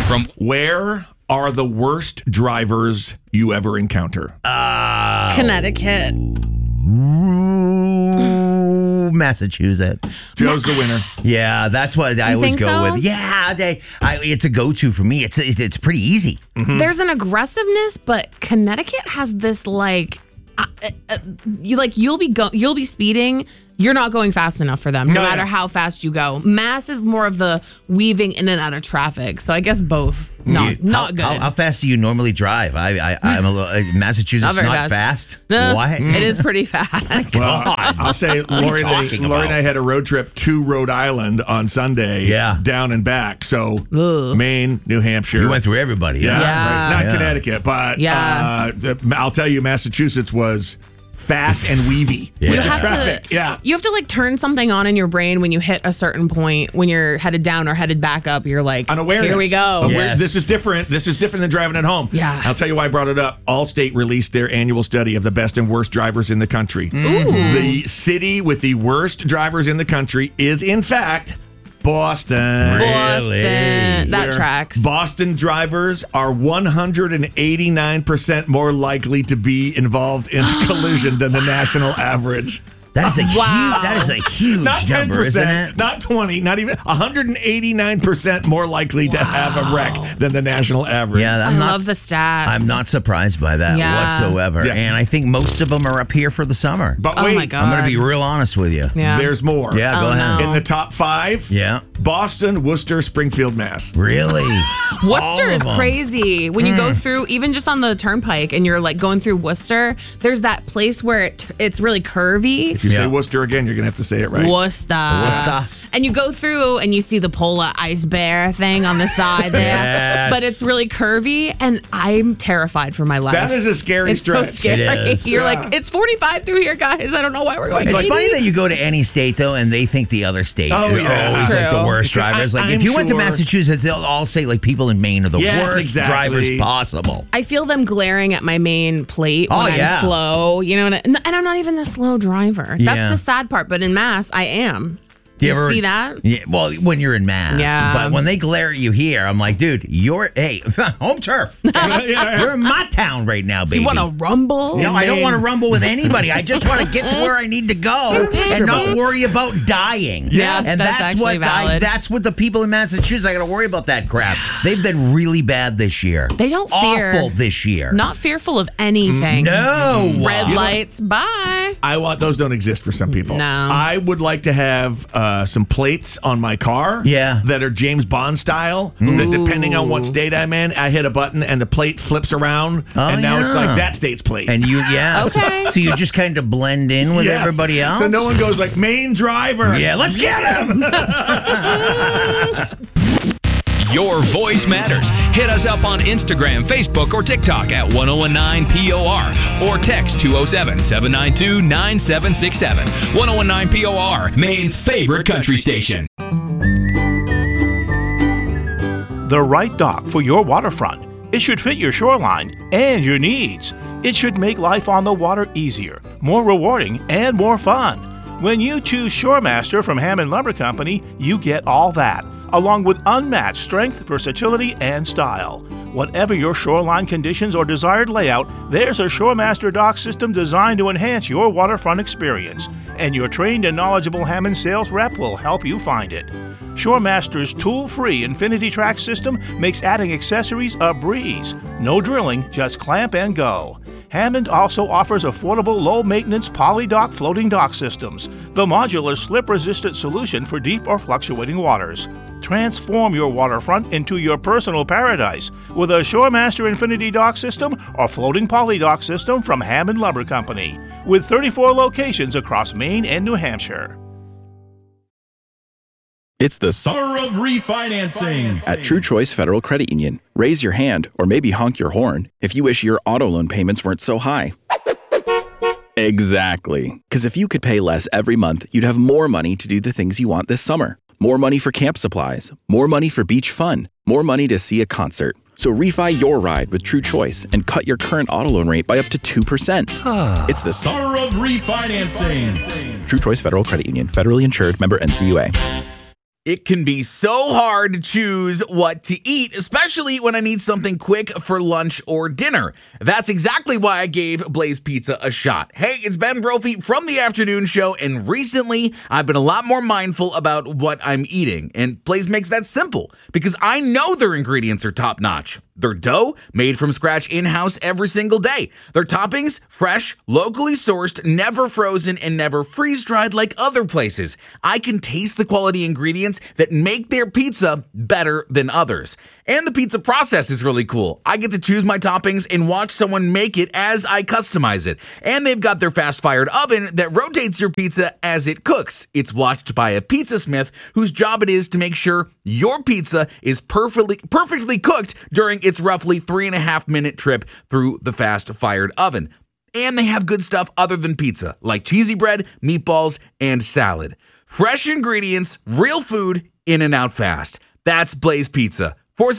From where are the worst drivers you ever encounter? Connecticut. Massachusetts. Joe's the winner. Yeah, that's what I always think go so? with. Yeah, it's a go-to for me. It's pretty easy. There's an aggressiveness, but Connecticut has this you'll be speeding. You're not going fast enough for them, no matter how fast you go. Mass is more of the weaving in and out of traffic. So I guess both. Not good. How fast do you normally drive? I'm a little Massachusetts not fast. No, What? It is pretty fast. Well, I'll say Lori and I had a road trip to Rhode Island on Sunday. Yeah. Down and back. So Maine, New Hampshire. You went through everybody. Yeah. Yeah. Right. Not Yeah. Connecticut, but Yeah. I'll tell you, Massachusetts was fast and weavy. Yeah. With You the have traffic. to, you have to turn something on in your brain when you hit a certain point. When you're headed down or headed back up, you're like, An awareness. here we go. Yes. This is different. This is different than driving at home. Yeah. I'll tell you why I brought it up. Allstate released their annual study of the best and worst drivers in the country. The city with the worst drivers in the country is, in fact, Boston. Boston. That Where tracks. Boston drivers are 189% more likely to be involved in a collision than the national average. That is a Wow. huge Not 10%, number, isn't it? not 20, not even 189% more likely to have a wreck than the national average. Yeah, I love the stats. I'm not surprised by that Yeah. whatsoever. Yeah. And I think most of them are up here for the summer. But Oh wait, my God. I'm going to be real honest with you. Yeah. there's more. Yeah, go Oh, ahead. no. In the top 5, Yeah. Boston, Worcester, Springfield, Mass. Really? Worcester All is of 'em. crazy. When you go through, even just on the turnpike, and you're going through Worcester, there's that place where it's really curvy. If you say Worcester again, you're going to have to say it right. Worcester. And you go through and you see the polar ice bear thing on the side there. Yes. But it's really curvy, and I'm terrified for my life. That is a scary it's stretch. so scary. It is. You're Yeah. like, it's 45 through here, guys. I don't know why we're going. It's 80. funny that you go to any state, though, and they think the other state Oh, are yeah. always like the True. worst Because drivers. Like, I'm if you went to sure- Massachusetts, they'll all say, people in Maine are the Yes, worst exactly. drivers possible. I feel them glaring at my main plate when Oh, I'm yeah. slow. You know, and I'm not even a slow driver. Yeah. That's the sad part. But in Mass, I am. You You ever see that? Yeah, well, when you're in Mass. Yeah. But when they glare at you here, I'm like, dude, hey, home turf. You're in my town right now, baby. You want to rumble? No, I don't want to rumble with anybody. I just want to get to where I need to go and not worry about dying. Yes, and that's actually valid. that's what the people in Massachusetts. I got to worry about that crap. They've been really bad this year. They don't fear. Awful this year. Not fearful of anything. No. Red lights. Bye. Those don't exist for some people. No. I would like to have some plates on my car Yeah. that are James Bond style, that depending on what state I'm in, I hit a button and the plate flips around, and now it's yeah. like that state's plate. And you, Okay. So you just kind of blend in with Yes. everybody else. So no one goes like, main driver. Yeah, let's get him. Your voice matters. Hit us up on Instagram, Facebook, or TikTok at 1019POR or text 207-792-9767. 1019 POR, Maine's favorite country station. The right dock for your waterfront. It should fit your shoreline and your needs. It should make life on the water easier, more rewarding, and more fun. When you choose Shoremaster from Hammond Lumber Company, you get all that, along with unmatched strength, versatility, and style. Whatever your shoreline conditions or desired layout, there's a Shoremaster dock system designed to enhance your waterfront experience, and your trained and knowledgeable Hammond sales rep will help you find it. Shoremaster's tool-free Infinity Track system makes adding accessories a breeze. No drilling, just clamp and go. Hammond also offers affordable low-maintenance poly-dock floating dock systems, the modular slip-resistant solution for deep or fluctuating waters. Transform your waterfront into your personal paradise with a Shoremaster Infinity Dock System or floating poly dock system from Hammond Lumber Company, with 34 locations across Maine and New Hampshire. It's the Summer of refinancing at True Choice Federal Credit Union. Raise your hand or maybe honk your horn if you wish your auto loan payments weren't so high. Exactly. Because if you could pay less every month, you'd have more money to do the things you want this summer. More money for camp supplies, more money for beach fun, more money to see a concert. So refi your ride with True Choice and cut your current auto loan rate by up to 2%. It's the Summer of refinancing. True Choice Federal Credit Union. Federally insured. Member NCUA. It can be so hard to choose what to eat, especially when I need something quick for lunch or dinner. That's exactly why I gave Blaze Pizza a shot. Hey, it's Ben Brophy from The Afternoon Show, and recently I've been a lot more mindful about what I'm eating. And Blaze makes that simple because I know their ingredients are top-notch. Their dough, made from scratch in-house every single day. Their toppings, fresh, locally sourced, never frozen, and never freeze-dried like other places. I can taste the quality ingredients that make their pizza better than others. And the pizza process is really cool. I get to choose my toppings and watch someone make it as I customize it. And they've got their fast-fired oven that rotates your pizza as it cooks. It's watched by a pizza smith whose job it is to make sure your pizza is perfectly cooked during its roughly 3.5-minute trip through the fast-fired oven. And they have good stuff other than pizza, like cheesy bread, meatballs, and salad. Fresh ingredients, real food, in and out fast. That's Blaze Pizza.